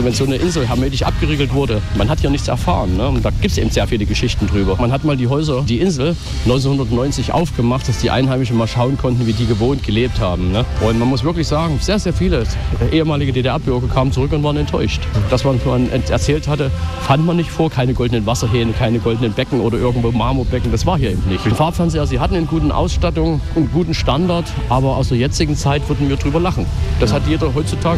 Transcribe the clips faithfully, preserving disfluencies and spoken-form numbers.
Also wenn so eine Insel hermetisch abgeriegelt wurde, man hat hier nichts erfahren. Ne? Und da gibt es eben sehr viele Geschichten drüber. Man hat mal die Häuser, die Insel neunzehnhundertneunzig aufgemacht, dass die Einheimischen mal schauen konnten, wie die gewohnt gelebt haben. Ne? Und man muss wirklich sagen, sehr, sehr viele ehemalige D D R-Bürger kamen zurück und waren enttäuscht. Das, was man erzählt hatte, fand man nicht vor. Keine goldenen Wasserhähne, keine goldenen Becken oder irgendwo Marmorbecken. Das war hier eben nicht. Die Farbfernseher, sie hatten eine gute Ausstattung, einen guten Standard, aber aus der jetzigen Zeit würden wir drüber lachen. Das ja. hat jeder heutzutage.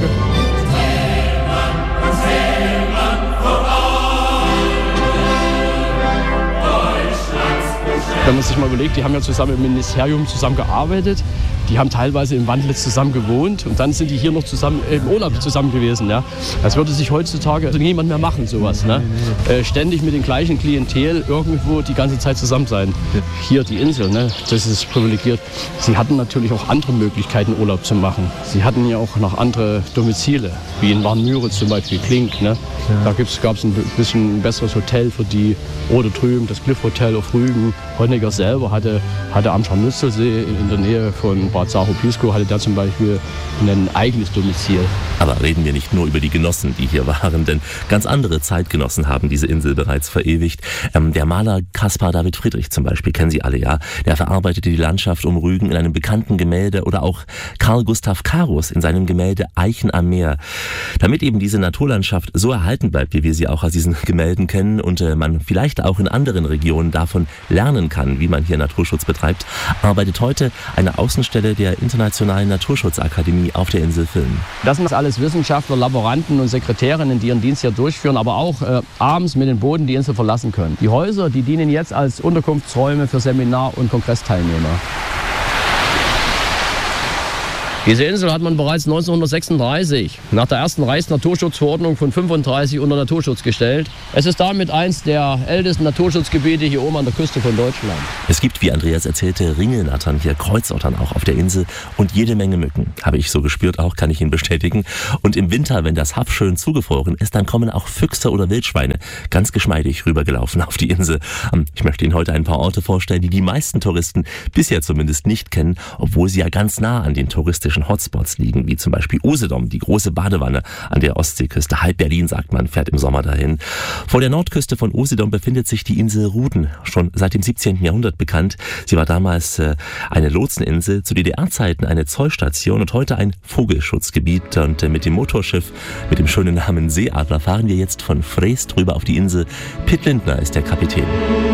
Wenn man sich mal überlegt, die haben ja zusammen im Ministerium zusammengearbeitet, die haben teilweise im Wandlitz zusammen gewohnt und dann sind die hier noch zusammen im Urlaub zusammen gewesen. Ja. Das würde sich heutzutage also niemand mehr machen, sowas. Ne? Äh, ständig mit dem gleichen Klientel irgendwo die ganze Zeit zusammen sein. Hier die Insel, ne? Das ist privilegiert. Sie hatten natürlich auch andere Möglichkeiten, Urlaub zu machen. Sie hatten ja auch noch andere Domizile, wie in Warnmüritz zum Beispiel, Klink. Ne? Da gab es ein bisschen ein besseres Hotel für die. Oder drüben das Cliff Hotel auf Rügen. Honecker selber hatte, hatte am Scharmützelsee in der Nähe von Bad Saro-Piskow hatte da zum Beispiel ein eigenes Domizil. Aber reden wir nicht nur über die Genossen, die hier waren, denn ganz andere Zeitgenossen haben diese Insel bereits verewigt. Ähm, der Maler Caspar David Friedrich zum Beispiel, kennen Sie alle, ja? Der verarbeitete die Landschaft um Rügen in einem bekannten Gemälde oder auch Carl Gustav Karus in seinem Gemälde Eichen am Meer. Damit eben diese Naturlandschaft so erhalten bleibt, wie wir sie auch aus diesen Gemälden kennen und äh, man vielleicht auch in anderen Regionen davon lernen kann, wie man hier Naturschutz betreibt, arbeitet heute eine Außenstelle der Internationalen Naturschutzakademie auf der Insel Villen. Das sind alles Wissenschaftler, Laboranten und Sekretärinnen, die ihren Dienst hier durchführen, aber auch äh, abends mit dem Boden die Insel verlassen können. Die Häuser, die dienen jetzt als Unterkunftsräume für Seminar- und Kongressteilnehmer. Diese Insel hat man bereits neunzehnhundertsechsunddreißig nach der ersten Reichsnaturschutzverordnung von fünfunddreißig unter Naturschutz gestellt. Es ist damit eins der ältesten Naturschutzgebiete hier oben an der Küste von Deutschland. Es gibt, wie Andreas erzählte, Ringelnattern hier, Kreuzottern auch auf der Insel und jede Menge Mücken. Habe ich so gespürt auch, kann ich Ihnen bestätigen. Und im Winter, wenn das Haff schön zugefroren ist, dann kommen auch Füchse oder Wildschweine ganz geschmeidig rübergelaufen auf die Insel. Ich möchte Ihnen heute ein paar Orte vorstellen, die die meisten Touristen bisher zumindest nicht kennen, obwohl sie ja ganz nah an den touristischen Hotspots liegen, wie zum Beispiel Usedom, die große Badewanne an der Ostseeküste. Halb Berlin, sagt man, fährt im Sommer dahin. Vor der Nordküste von Usedom befindet sich die Insel Ruden, schon seit dem siebzehnten Jahrhundert bekannt. Sie war damals äh, eine Lotseninsel, zu D D R-Zeiten eine Zollstation und heute ein Vogelschutzgebiet. Und äh, mit dem Motorschiff, mit dem schönen Namen Seeadler, fahren wir jetzt von Freest rüber auf die Insel. Pitt Lindner ist der Kapitän.